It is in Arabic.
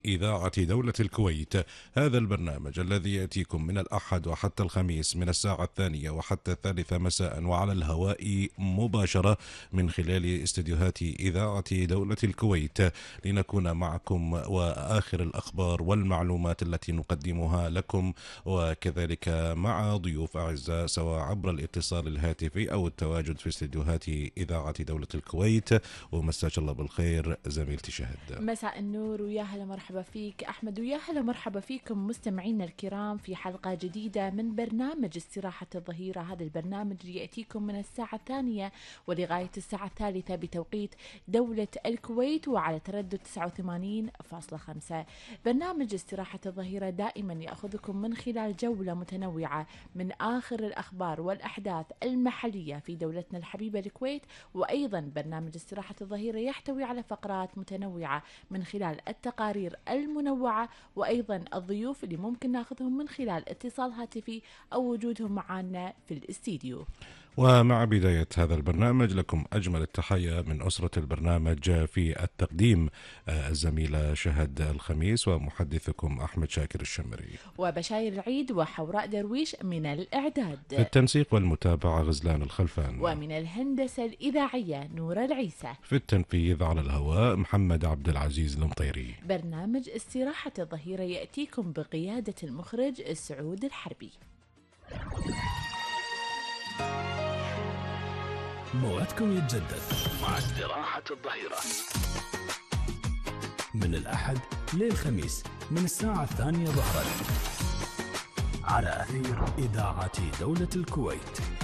إذاعة دولة الكويت. هذا البرنامج الذي يأتيكم من الأحد وحتى الخميس من الساعة 2 وحتى 3 مساء وعلى الهواء مباشرة من خلال استديوهات إذاعة دولة الكويت، لنكون معكم وآخر الأخبار والمعلومات التي نقدمها لكم، وكذلك مع ضيوف أعزاء سواء عبر الاتصال الهاتفي أو التواجد في استديوهات إذاعة دولة الكويت. ومساك الله بالخير زميلتي شهد. مساء النور، ويا هلا مرحبا فيك أحمد، ويا هلا مرحبا فيكم مستمعينا الكرام في حلقة جديدة من برنامج استراحة الظهيرة. هذا البرنامج اللي يأتيكم من الساعة 2 ولغاية الساعة 3 بتوقيت دولة الكويت وعلى تردد 89.5. برنامج استراحة الظهيرة دائما يأخذكم من خلال جولة متنوعة من آخر الأخبار والأحداث المحلية في دولتنا الحبيبة الكويت. وأيضا برنامج استراحة الظهيرة يحتوي على فقرات متنوعة من خلال التقارير المنوعة، وأيضا الضيوف اللي ممكن ناخذهم من خلال اتصال هاتفي أو وجودهم معنا في الاستديو. ومع بداية هذا البرنامج لكم أجمل التحية من أسرة البرنامج في التقديم الزميلة شهد الخميس، ومحدثكم أحمد شاكر الشمري، وبشاير العيد وحوراء درويش من الإعداد، في التنسيق والمتابعة غزلان الخلفان، ومن الهندسة الإذاعية نور العيسى، في التنفيذ على الهواء محمد عبد العزيز المطيري. برنامج استراحة الظهيرة يأتيكم بقيادة المخرج سعود الحربي. موعدكم يتجدد مع استراحة الظهيرة من الأحد للخميس من الساعة 2 ظهرا على أثير إذاعة دولة الكويت.